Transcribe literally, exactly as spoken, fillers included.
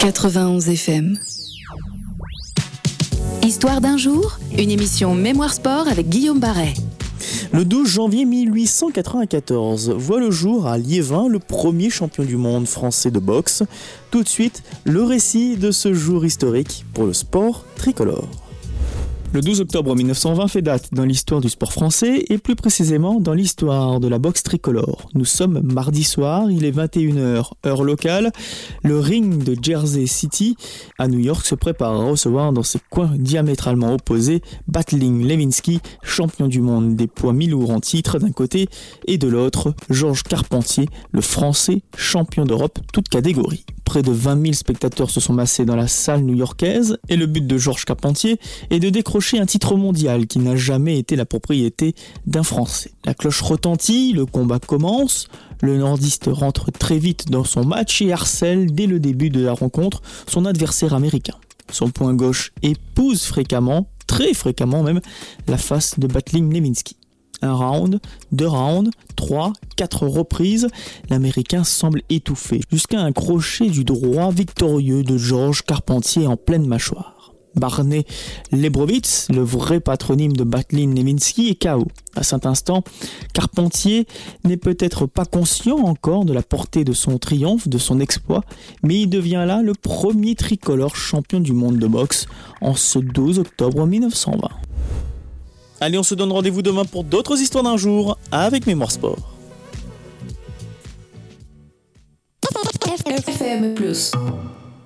quatre-vingt-onze F M. Histoire d'un jour, une émission Mémoire Sport avec Guillaume Barret. Le douze janvier mille huit cent quatre-vingt-quatorze voit le jour à Liévin le premier champion du monde français de boxe. Tout de suite, le récit de ce jour historique pour le sport tricolore. Le douze octobre mille neuf cent vingt fait date dans l'histoire du sport français et plus précisément dans l'histoire de la boxe tricolore. Nous sommes mardi soir, il est vingt et une heures, heure locale. Le ring de Jersey City à New York se prépare à recevoir dans ses coins diamétralement opposés Battling Lewinsky, champion du monde des poids mi-lourds en titre d'un côté, et de l'autre, Georges Carpentier, le français champion d'Europe toute catégorie. Près de vingt mille spectateurs se sont massés dans la salle new-yorkaise et le but de Georges Carpentier est de décrocher un titre mondial qui n'a jamais été la propriété d'un Français. La cloche retentit, le combat commence, le nordiste rentre très vite dans son match et harcèle dès le début de la rencontre son adversaire américain. Son poing gauche épouse fréquemment, très fréquemment même, la face de Battling Lewinsky. Un round, deux rounds, trois, quatre reprises, l'Américain semble étouffé, jusqu'à un crochet du droit victorieux de Georges Carpentier en pleine mâchoire. Barney Lebrowitz, le vrai patronyme de Battling Lewinsky, est K O. À cet instant, Carpentier n'est peut-être pas conscient encore de la portée de son triomphe, de son exploit, mais il devient là le premier tricolore champion du monde de boxe en ce douze octobre mille neuf cent vingt. Allez, on se donne rendez-vous demain pour d'autres histoires d'un jour avec Mémoire Sport. F M plus.